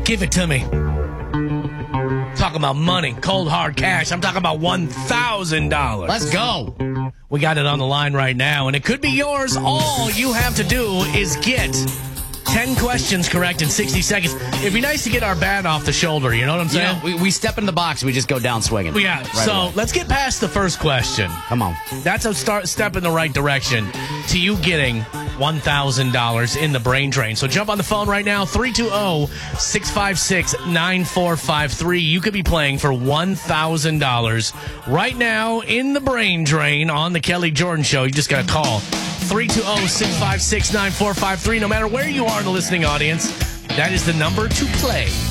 Give it to me. Talking about money, cold hard cash. I'm talking about $1,000. Let's go. We got it on the line right now, and it could be yours. All you have to do is get 10 questions correct in 60 seconds. It'd be nice to get our bat off the shoulder, you know what I'm saying? We step in the box, we just go down swinging. Yeah, Right so away. let's get past the first question. Come on. That's a step in the right direction to you getting $1,000 in the brain drain. So jump on the phone right now, 320-656-9453. You could be playing for $1,000 right now in the brain drain on the Kelly Jordan Show. You just got to call 320-656-9453. No matter where you are in the listening audience, that is the number to play.